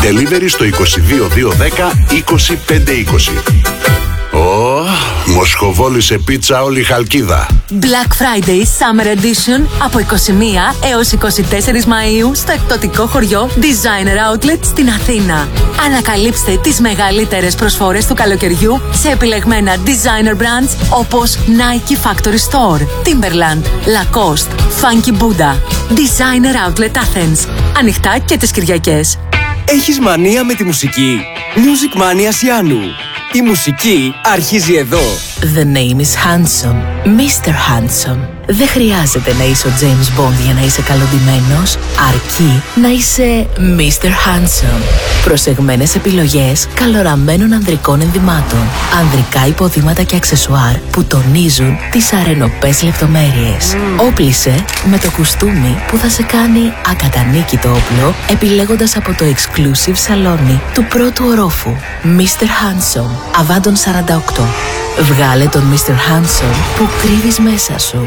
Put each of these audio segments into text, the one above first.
Delivery στο 22 210 2520. Μοσχοβόλησε πίτσα όλη η Χαλκίδα. Black Friday Summer Edition από 21 έως 24 Μαΐου στο εκπτωτικό χωριό Designer Outlet στην Αθήνα. Ανακαλύψτε τις μεγαλύτερες προσφορές του καλοκαιριού σε επιλεγμένα designer brands όπως Nike Factory Store, Timberland, Lacoste, Funky Buddha. Designer Outlet Athens. Ανοιχτά και τις Κυριακές. Έχεις μανία με τη μουσική? Music Mania Sianu. Η μουσική αρχίζει εδώ. The name is Handsome. Mr. Handsome. Δεν χρειάζεται να είσαι ο James Bond για να είσαι καλοντυμένος, αρκεί να είσαι Mr. Handsome. Προσεγμένες επιλογές καλοραμένων ανδρικών ενδυμάτων, ανδρικά υποδήματα και αξεσουάρ που τονίζουν τις αρενοπές λεπτομέρειες. Όπλισε με το κουστούμι που θα σε κάνει ακατανίκητο όπλο, επιλέγοντας από το exclusive σαλόνι του πρώτου ορόφου. Mr. Handsome, Αβάντων 48. Βγάλε τον Mr. Handsome που κρύβεις μέσα σου.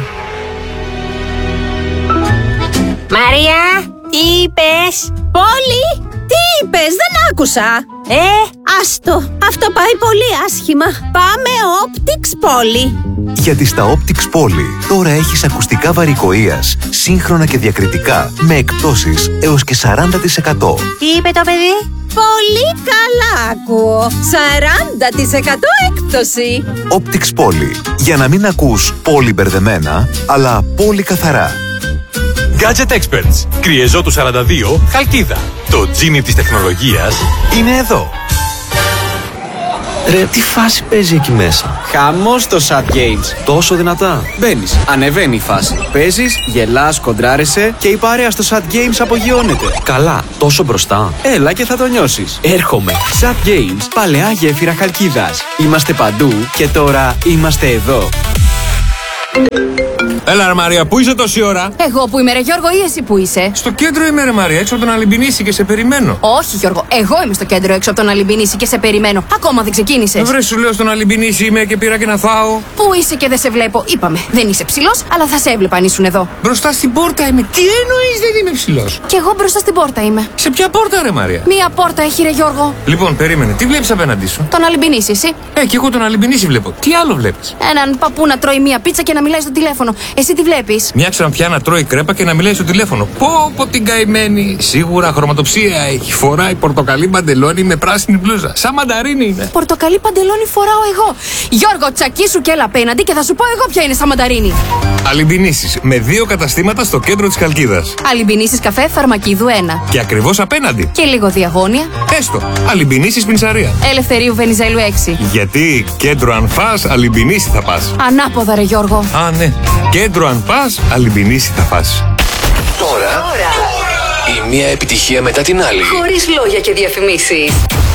Μαρία, τι είπες? Πόλη, τι είπες? Δεν άκουσα. Άστο, αυτό πάει πολύ άσχημα. Πάμε Optics Πόλη. Γιατί στα Optics Πόλη τώρα έχεις ακουστικά βαρικοείας, σύγχρονα και διακριτικά, με εκπτώσεις έως και 40%. Τι είπε το παιδί? Πολύ καλά ακούω. 40% έκπτωση. Optics Πόλη. Για να μην ακούς πολύ μπερδεμένα, αλλά πολύ καθαρά. Gadget Experts. Κριεζότου 42, Χαλκίδα. Το τζίνι της τεχνολογίας είναι εδώ. Ρε, τι φάση παίζει εκεί μέσα? Χαμός στο Sad Games. Τόσο δυνατά? Μπαίνεις, ανεβαίνει η φάση. Παίζεις, γελάς, κοντράρεσαι και η παρέα στο Sad Games απογειώνεται. Καλά, τόσο μπροστά? Έλα και θα το νιώσεις. Έρχομαι. Sad Games, παλαιά γέφυρα Χαλκίδας. Είμαστε παντού και τώρα είμαστε εδώ. Έλα ρε Μαρία, πού είσαι τόση ώρα? Εγώ που είμαι ρε Γιώργο ή εσύ που είσαι? Στο κέντρο είμαι ρε Μαρία, έξω από τον Αλυμπινίση και σε περιμένω. Όχι Γιώργο, εγώ είμαι στο κέντρο έξω από τον Αλυμπινίση και σε περιμένω. Ακόμα δεν ξεκίνησες. Βρε σου λέω στον Αλυμπινίση είμαι και πήρα και να φάω. Πού είσαι και δεν σε βλέπω? Είπαμε, δεν είσαι ψηλός, αλλά θα σε έβλεπα αν ήσουν εδώ. Μπροστά στην πόρτα είμαι. Τι εννοείς δεν είμαι ψηλός? Κι εγώ μπροστά στην πόρτα είμαι. Σε ποια πόρτα ρε Μαρία? Μία πόρτα έχει ρε Γιώργο. Λοιπόν, περίμενε, τι βλέπεις απέναντί σου? Τον Αλυμπινίση, εσύ? Κι εγώ τον Αλυμπινίση βλέπω. Τι άλλο βλέπεις? Έναν παππού να τρώει μία πίτσα και να μιλάει στο τηλέφωνο. Εσύ τι βλέπεις? Μια ξανθιά να τρώει κρέπα και να μιλάει στο τηλέφωνο. Πω την καημένη. Σίγουρα χρωματοψία έχει. Φοράει πορτοκαλί παντελόνι με πράσινη μπλούζα. Σαν μανταρίνι είναι. Πορτοκαλί παντελόνι φοράω εγώ. Γιώργο, τσακίσου και έλα απέναντι και θα σου πω εγώ ποια είναι σαν μανταρίνι. Αλυμπινίσεις με 2 καταστήματα στο κέντρο της Χαλκίδας. Αλυμπινίσεις καφέ Φαρμακίδου 1. Και ακριβώς απέναντι. Και λίγο διαγώνια. Έστω. Αλυμπινίσεις Πινσαρία. Ελευθερίου Βενιζέλου 6. Γιατί κέντρο αν φας, Αλυμπινίση θα πας. Ανάποδα ρε Γιώργο. Α, ναι. Κέντρο αν πας, Αλυμπινίση θα φας. Τώρα η μία επιτυχία μετά την άλλη. Χωρίς λόγια και διαφημίσεις.